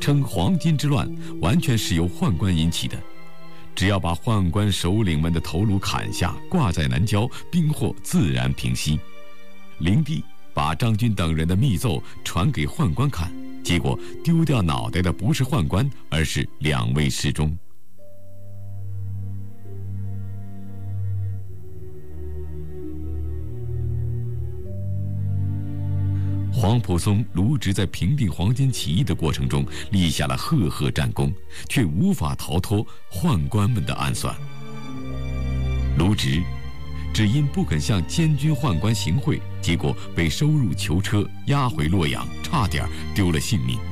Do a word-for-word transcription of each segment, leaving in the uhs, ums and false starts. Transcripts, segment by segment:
称黄巾之乱完全是由宦官引起的。只要把宦官首领们的头颅砍下，挂在南郊，兵祸自然平息。灵帝把张军等人的密奏传给宦官看，结果丢掉脑袋的不是宦官，而是两位侍中。黄埔松卢植在平定黄巾起义的过程中立下了赫赫战功，却无法逃脱宦官们的暗算。卢植只因不肯向监军宦官行贿，结果被收入囚车，押回洛阳，差点丢了性命。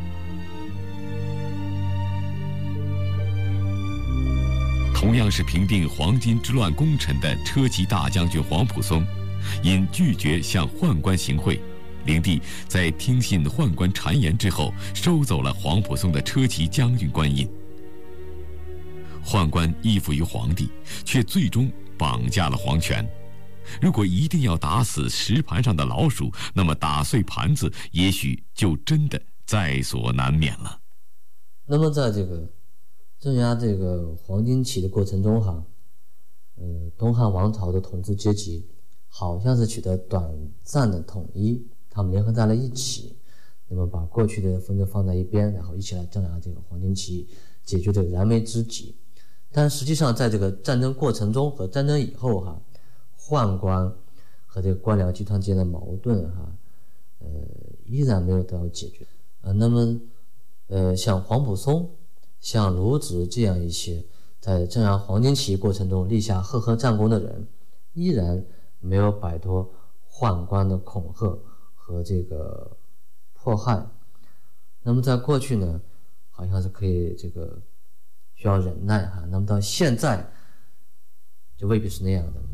同样是平定黄巾之乱功臣的车骑大将军黄埔松，因拒绝向宦官行贿，灵帝在听信宦官谗言之后，收走了黄埔松的车骑将军官印。宦官依附于皇帝，却最终绑架了皇权。如果一定要打死石盘上的老鼠，那么打碎盘子也许就真的在所难免了。 那么在这个镇压这个黄巾起义的过程中哈，呃，东汉王朝的统治阶级好像是取得短暂的统一，他们联合在了一起，那么把过去的纷争放在一边，然后一起来镇压这个黄巾起义，解决这个燃眉之急。但实际上在这个战争过程中和战争以后哈，宦官和这个官僚集团之间的矛盾哈，呃，依然没有得到解决。呃，那么呃，像黄埔松、像卢植这样一些在镇压黄巾起义过程中立下赫赫战功的人，依然没有摆脱宦官的恐吓和这个迫害。那么在过去呢，好像是可以这个需要忍耐哈，那么到现在就未必是那样的了。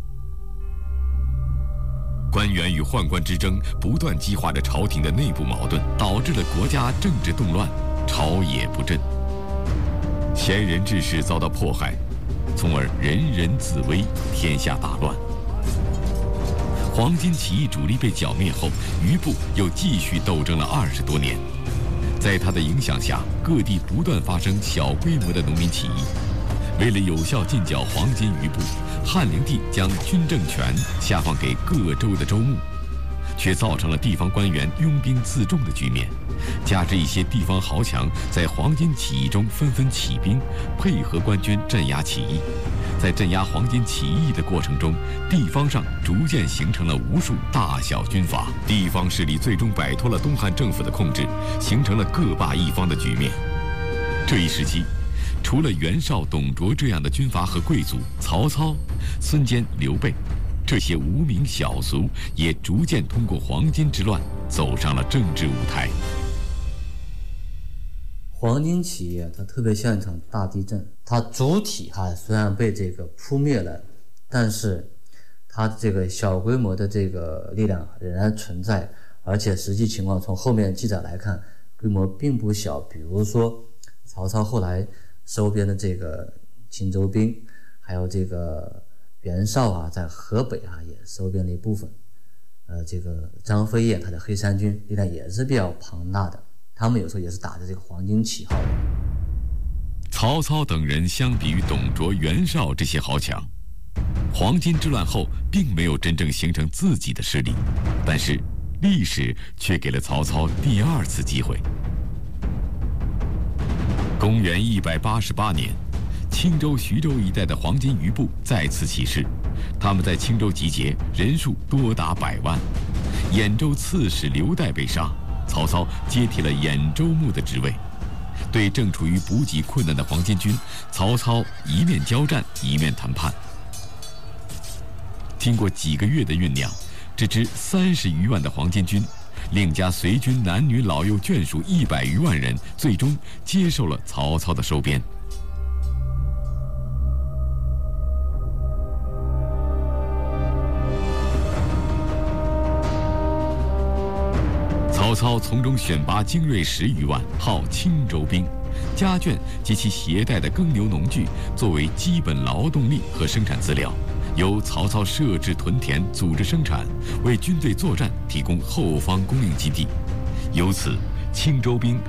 官员与宦官之争不断激化着朝廷的内部矛盾，导致了国家政治动乱，朝野不振，贤人志士遭到迫害，从而人人自危，天下大乱。黄巾起义主力被剿灭后，余部又继续斗争了二十多年。在他的影响下，各地不断发生小规模的农民起义。为了有效禁剿黄巾余部，汉灵帝将军政权下放给各州的州牧，却造成了地方官员拥兵自重的局面。加之一些地方豪强在黄巾起义中纷纷起兵，配合官军镇压起义。在镇压黄巾起义的过程中，地方上逐渐形成了无数大小军阀，地方势力最终摆脱了东汉政府的控制，形成了各霸一方的局面。这一时期，除了袁绍、董卓这样的军阀和贵族，曹操、孙坚、刘备这些无名小卒也逐渐通过黄巾之乱走上了政治舞台。 黄巾起义啊，它特别像一场大地震，它主体哈虽然被这个扑灭了，但是它这个小规模的这个力量仍然存在，而且实际情况从后面记载来看，规模并不小。比如说曹操后来收编的这个青州兵，还有这个袁绍啊，在河北啊也收编了一部分。呃，这个张飞燕他的黑山军力量也是比较庞大的。他们有时候也是打着这个黄巾旗号的。 曹操等人相比于董卓、袁绍这些豪强，黄巾之乱后并没有真正形成自己的势力，但是历史却给了曹操第二次机会。公元一百八十八年，青州、徐州一带的黄巾余部再次起事，他们在青州集结，人数多达百万。兖州刺史刘岱被杀，曹操接替了兖州牧的职位。对正处于补给困难的黄巾军，曹操一面交战，一面谈判。经过几个月的酝酿，这支三十余万的黄巾军，另加随军男女老幼眷属一百余万人，最终接受了曹操的收编。曹操从中选拔精锐十余万，号青州兵，家眷及其携带的耕牛农具作为基本劳动力和生产资料，由曹操设置屯田，组织生产，为军队作战提供后方供应基地。由此，青州兵